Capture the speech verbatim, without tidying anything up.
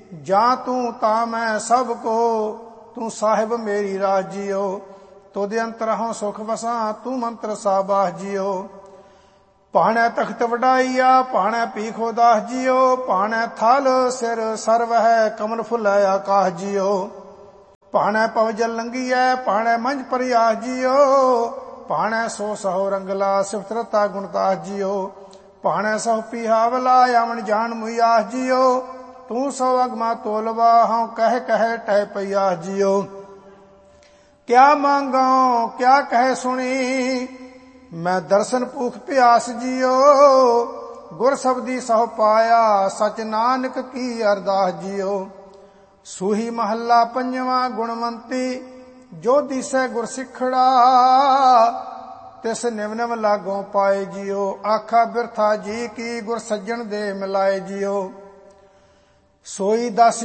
ਜਾਂ ਤੂੰ ਤਾਂ ਮੈਂ ਸਭ ਕੋ, ਤੂੰ ਸਾਹਿਬ ਮੇਰੀ ਰਾਜ ਜੀਓ। ਤੁਧ ਅੰਤਰ ਹਉ ਸੁਖ ਵਸਾਂ, ਤੂੰ ਮੰਤਰ ਸਾਬਾਹ ਜੀਓ। ਭਾਣੈ ਤਖਤ ਵਡਾਈਆ, ਭਾਣੈ ਪੀਖੋ ਦਾਸ ਜੀਓ। ਭਾਣੈ ਥਲ ਸਿਰ ਸਰਵ ਹੈ, ਕਮਲ ਫੁੱਲੈ ਆਕਾਸ਼ ਜੀਓ। ਭਾਣੈ ਪਵਜਲ ਲੰਘੀਐ, ਭਾਣੈ ਮੰਝ ਪਰਿਆਸ ਜੀਓ। ਭਾਣੈ ਸੋ ਸਹੋ ਰੰਗਲਾ, ਸਿਫਤ ਰਤਾ ਗੁਣਤਾਸ ਜੀਓ। ਭਾਣੈ ਸਹੁ ਪੀਹਾਵਲਾ, ਆਵਣ ਜਾਣ ਮੁਈਆਸ ਜੀਓ। ਤੂੰ ਸੋ ਅਗਮਾ ਤੋਲਵਾ, ਹਉ ਕਹਿ ਕਹਿ ਟਹਿ ਪਈਆਸ ਜੀਓ। ਕਿਆ ਮੰਗਾਂ ਕਿਆ ਕਹਿ ਸੁਣੀ, ਮੈਂ ਦਰਸ਼ਨ ਭੂਖ ਪਿਆਸ ਜੀਓ। ਗੁਰ ਸਬਦੀ ਸਹੁ ਪਾਇਆ, ਸਚ ਨਾਨਕ ਕੀ ਅਰਦਾਸ ਜੀਓ। ਸੂਹੀ ਮਹੱਲਾ ਪੰਜਵਾਂ। ਗੁਣਵੰਤੀ ਜੋ ਦੀਸੈ ਗੁਰ ਸਿੱਖੜਾ, ਤਿਸ ਨਿਵ ਨਿਵ ਲਾਗੋਂ ਪਾਏ ਜੀਓ। ਆਖਾ ਬਿਰਥਾ ਜੀ ਕੀ, ਗੁਰ ਸੱਜਣ ਦੇ ਮਿਲਾਏ ਜੀਓ। ਸੋਈ ਦਸ